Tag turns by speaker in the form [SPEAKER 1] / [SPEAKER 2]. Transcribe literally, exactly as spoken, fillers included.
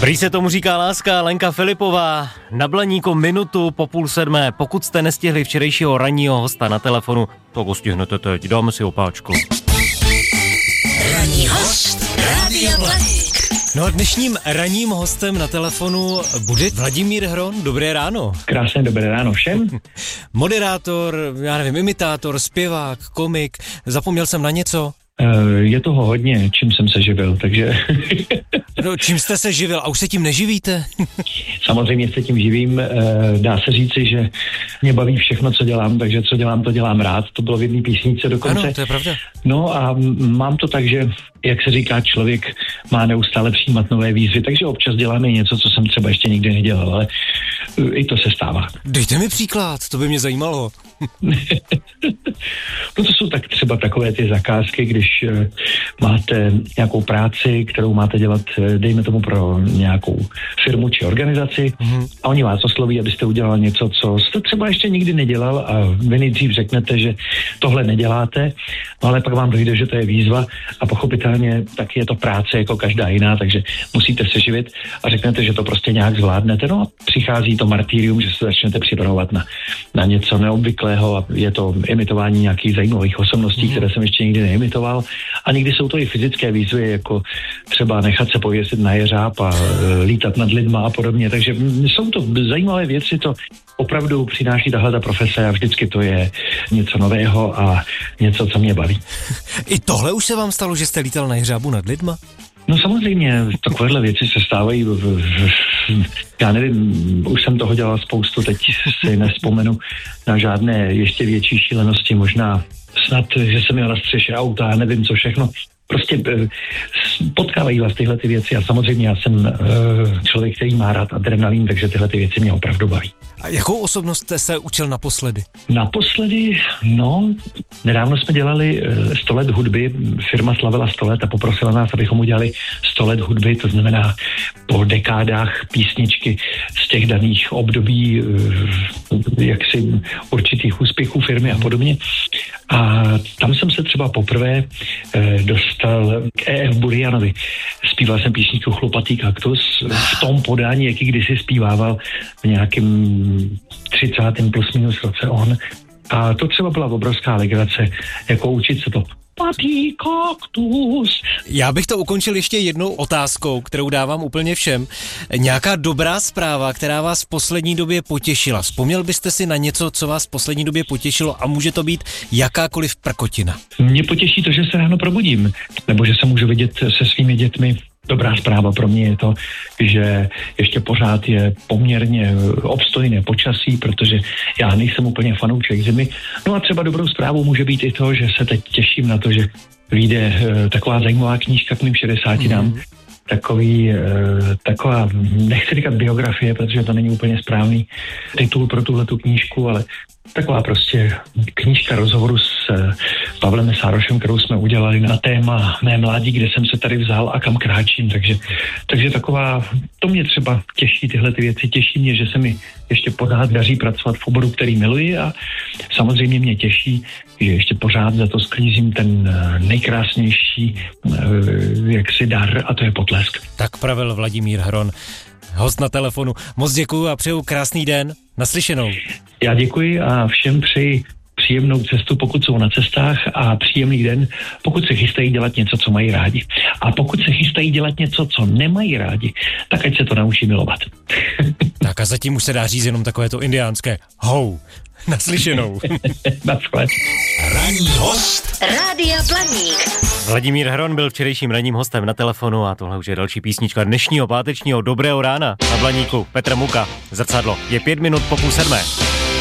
[SPEAKER 1] Prý se tomu říká láska. Lenka Filipová na Blaníku minutu po půl sedmé. Pokud jste nestihli včerejšího ranního hosta na telefonu, tak ho stihnete teď. Dáme si opáčku.
[SPEAKER 2] Ranní host Rádia Blaník.
[SPEAKER 1] No a dnešním ranním hostem na telefonu bude Vladimír Hron. Dobré ráno.
[SPEAKER 3] Krásné dobré ráno všem.
[SPEAKER 1] Moderátor, já nevím, imitátor, zpěvák, komik. Zapomněl jsem na něco?
[SPEAKER 3] Je toho hodně, čím jsem se živil, takže...
[SPEAKER 1] No, čím jste se živil a už se tím neživíte?
[SPEAKER 3] Samozřejmě se tím živím, dá se říci, že mě baví všechno, co dělám, takže co dělám, to dělám rád, to bylo v jedné písničce dokonce.
[SPEAKER 1] Ano, to je pravda.
[SPEAKER 3] No a mám to tak, že, jak se říká, člověk má neustále přijímat nové výzvy, takže občas děláme něco, co jsem třeba ještě nikdy nedělal, ale i to se stává.
[SPEAKER 1] Dejte mi příklad, to by mě zajímalo.
[SPEAKER 3] No to jsou tak třeba takové ty zakázky, když uh, máte nějakou práci, kterou máte dělat, dejme tomu pro nějakou firmu či organizaci mm-hmm. a oni vás osloví, abyste udělal něco, co jste třeba ještě nikdy nedělal a vy nejdřív řeknete, že tohle neděláte, no ale pak vám dojde, že to je výzva a pochopitelně taky je to práce jako každá jiná, takže musíte se živit a řeknete, že to prostě nějak zvládnete, no a přichází to martýrium, že se začnete připravovat na, na něco neobvyklého a je to imitování nějakých zajímavých osobností, mm. které jsem ještě nikdy neimitoval. A někdy jsou to i fyzické výzvy, jako třeba nechat se pověsit na jeřáb a e, lítat nad lidma a podobně. Takže jsou to zajímavé věci, to opravdu přináší tahle ta profese a vždycky to je něco nového a něco, co mě baví.
[SPEAKER 1] I tohle už se vám stalo, že jste lítal na jeřábu nad lidma?
[SPEAKER 3] No samozřejmě, takovéhle věci se stávají, já nevím, už jsem toho dělal spoustu, teď si nevzpomenu na žádné ještě větší šílenosti, možná snad, že jsem měl na střeše auta, já nevím co všechno. Prostě potkávají vás tyhle ty věci a samozřejmě já jsem člověk, který má rád adrenalín, takže tyhle ty věci mě opravdu baví.
[SPEAKER 1] A jakou osobnost jste se učil naposledy?
[SPEAKER 3] Naposledy, no, nedávno jsme dělali sto let hudby, firma slavila sto let a poprosila nás, abychom udělali sto let hudby, to znamená po dekádách písničky z těch daných období jaksi určitých úspěchů firmy a podobně. A tam jsem se třeba poprvé dostal k E F Burianovi. Zpíval jsem písničku Chlupatý kaktus v tom podání, jaký kdysi zpívával v nějakém třicátém plus minus roce on. A to třeba byla obrovská legrace, jako učit se to. Patý kaktus.
[SPEAKER 1] Já bych to ukončil ještě jednou otázkou, kterou dávám úplně všem. Nějaká dobrá zpráva, která vás v poslední době potěšila. Vzpomněl byste si na něco, co vás v poslední době potěšilo a může to být jakákoliv prkotina?
[SPEAKER 3] Mě potěší to, že se ráno probudím, nebo že se můžu vidět se svými dětmi. Dobrá zpráva pro mě je to, že ještě pořád je poměrně obstojné počasí, protože já nejsem úplně fanoušek zimy. No a třeba dobrou zprávou může být i to, že se teď těším na to, že vyjde taková zajímavá knížka k mým šedesátinám. Mm. Takový, taková, nechci říkat biografie, protože to není úplně správný titul pro tuhletu knížku, ale taková prostě knížka rozhovoru s Pavlem Mesárošem, kterou jsme udělali na téma mé mládí, kde jsem se tady vzal a kam kráčím. Takže, takže taková, to mě třeba těší tyhle ty věci. Těší mě, že se mi ještě pořád daří pracovat v oboru, který miluji a samozřejmě mě těší, že ještě pořád za to sklízím ten nejkrásnější jaksi dar a to je potlesk.
[SPEAKER 1] Tak pravil Vladimír Hron, host na telefonu. Moc děkuju a přeju krásný den. Naslyšenou.
[SPEAKER 3] Já děkuji a všem přeji příjemnou cestu, pokud jsou na cestách a příjemný den, pokud se chystají dělat něco, co mají rádi. A pokud se chystají dělat něco, co nemají rádi, tak ať se to naučí milovat.
[SPEAKER 1] Tak a zatím už se dá říct jenom takové to indiánské hou. Naslyšenou.
[SPEAKER 3] Naschle.
[SPEAKER 2] Ranní host Rádia Blaník.
[SPEAKER 1] Vladimír Hron byl včerejším ranním hostem na telefonu a tohle už je další písnička dnešního pátečního dobrého rána na Blaníku. Petr Muka, Zrcadlo. Je pět minut po půl sedmé.